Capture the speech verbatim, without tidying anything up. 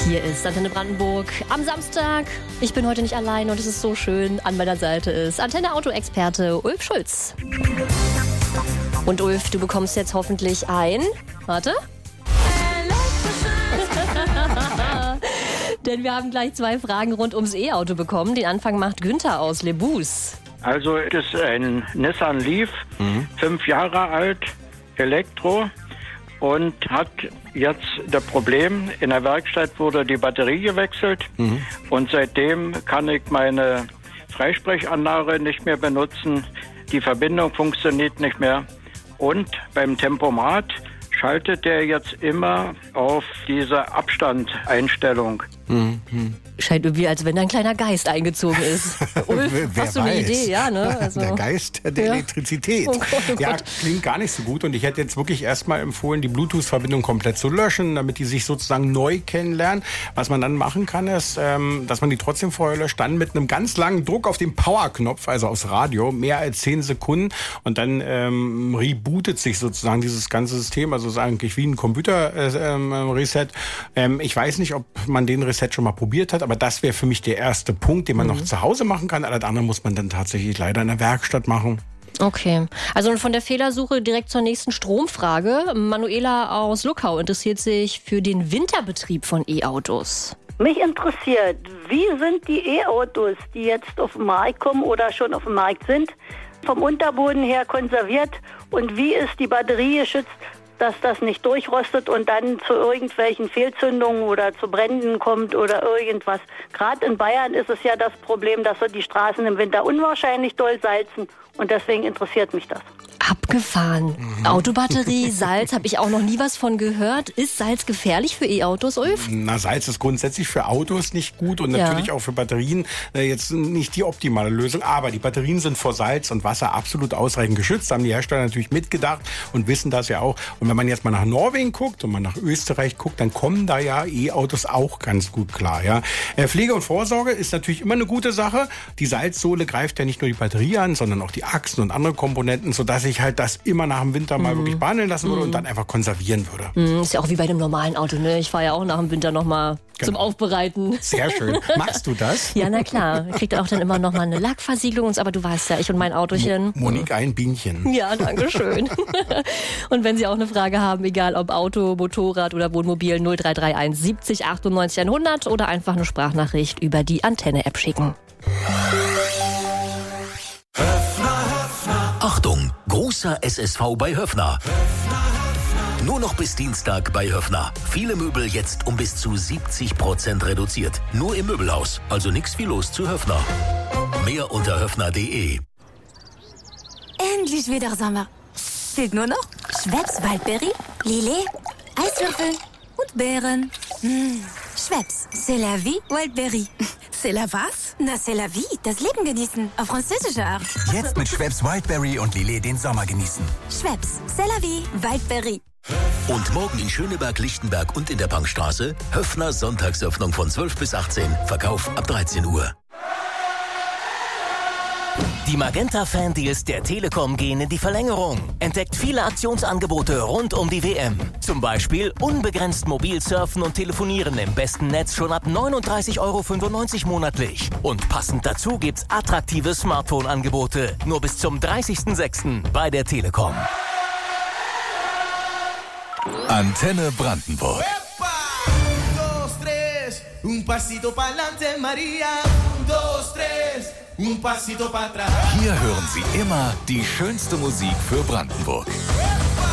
Hier ist Antenne Brandenburg am Samstag. Ich bin heute nicht allein und es ist so schön. An meiner Seite ist Antenne-Auto-Experte Ulf Schulz. Und Ulf, du bekommst jetzt hoffentlich ein... Warte. Denn wir haben gleich zwei Fragen rund ums E-Auto bekommen. Den Anfang macht Günther aus Lebus. Also es ist ein Nissan Leaf, mhm. fünf Jahre alt, Elektro und hat jetzt das Problem, in der Werkstatt wurde die Batterie gewechselt mhm. und seitdem kann ich meine Freisprechanlage nicht mehr benutzen, die Verbindung funktioniert nicht mehr und beim Tempomat schaltet der jetzt immer auf diese Abstandeinstellung. Mhm. Scheint irgendwie, als wenn da ein kleiner Geist eingezogen ist. Ulf, Wer hast du eine weiß. Idee? Ja, ne? Also, der Geist der ja. Elektrizität. Oh Gott, oh ja, Gott. klingt gar nicht so gut. Und ich hätte jetzt wirklich erstmal empfohlen, die Bluetooth-Verbindung komplett zu löschen, damit die sich sozusagen neu kennenlernen. Was man dann machen kann, ist, ähm, dass man die trotzdem vorher löscht, dann mit einem ganz langen Druck auf den Power-Knopf, also aufs Radio, mehr als zehn Sekunden. Und dann ähm, rebootet sich sozusagen dieses ganze System. Also es ist eigentlich wie ein Computer-Reset. Äh, ähm, ich weiß nicht, ob man den Reset schon mal probiert hat, aber das wäre für mich der erste Punkt, den man mhm. noch zu Hause machen kann. Alles andere muss man dann tatsächlich leider in der Werkstatt machen. Okay, also von der Fehlersuche direkt zur nächsten Stromfrage. Manuela aus Luckau interessiert sich für den Winterbetrieb von E-Autos. Mich interessiert, wie sind die E-Autos, die jetzt auf den Markt kommen oder schon auf dem Markt sind, vom Unterboden her konserviert und wie ist die Batterie geschützt, dass das nicht durchrostet und dann zu irgendwelchen Fehlzündungen oder zu Bränden kommt oder irgendwas. Gerade in Bayern ist es ja das Problem, dass so die Straßen im Winter unwahrscheinlich doll salzen und deswegen interessiert mich das. Abgefahren. Mhm. Autobatterie, Salz, habe ich auch noch nie was von gehört. Ist Salz gefährlich für E-Autos, Ulf? Na, Salz ist grundsätzlich für Autos nicht gut und natürlich ja. auch für Batterien äh, jetzt nicht die optimale Lösung. Aber die Batterien sind vor Salz und Wasser absolut ausreichend geschützt. Da haben die Hersteller natürlich mitgedacht und wissen das ja auch. Und wenn man jetzt mal nach Norwegen guckt und mal nach Österreich guckt, dann kommen da ja E-Autos auch ganz gut klar. Ja? Äh, Pflege und Vorsorge ist natürlich immer eine gute Sache. Die Salzsohle greift ja nicht nur die Batterie an, sondern auch die Achsen und andere Komponenten, sodass ich halt das immer nach dem Winter mal mhm. wirklich behandeln lassen würde mhm. und dann einfach konservieren würde. Mhm, ist ja auch wie bei dem normalen Auto, ne? Ich fahre ja auch nach dem Winter nochmal genau. zum Aufbereiten. Sehr schön. Machst du das? Ja, na klar. Kriegt auch dann immer nochmal eine Lackversiegelung. Aber du weißt ja, ich und mein Autochen. Mo- Monique, ein Bienchen. Ja, danke schön. Und wenn Sie auch eine Frage haben, egal ob Auto, Motorrad oder Wohnmobil, null drei drei eins siebzig achtundneunzig hundert oder einfach eine Sprachnachricht über die Antenne-App schicken. Achtung, großer S S V bei Höffner. Nur noch bis Dienstag bei Höffner. Viele Möbel jetzt um bis zu siebzig Prozent reduziert. Nur im Möbelhaus, also nix wie los zu Höffner. Mehr unter höffner punkt de. Endlich wieder Sommer. Fehlt nur noch Schweppes Waldbeere, Lillet, Eiswürfel und Beeren. Mmh. Schweppes, c'est la vie, Wildberry. C'est la was? Na, c'est la vie, das Leben genießen. Auf französische Art. Jetzt mit Schweppes Wildberry und Lillet den Sommer genießen. Schweppes, c'est la vie, Wildberry. Und morgen in Schöneberg, Lichtenberg und in der Punkstraße Höffner Sonntagsöffnung von zwölf bis achtzehn. Verkauf ab dreizehn Uhr. Die Magenta-Fan-Deals der Telekom gehen in die Verlängerung. Entdeckt viele Aktionsangebote rund um die W M. Zum Beispiel unbegrenzt mobil surfen und telefonieren im besten Netz schon ab neununddreißig Euro fünfundneunzig monatlich. Und passend dazu gibt's attraktive Smartphone-Angebote. Nur bis zum dreißigsten sechsten bei der Telekom. Antenne Brandenburg. Un pasito pa'lante, Maria. Un, dos, tres. Un pasito para atrás. Hier hören Sie immer die schönste Musik für Brandenburg.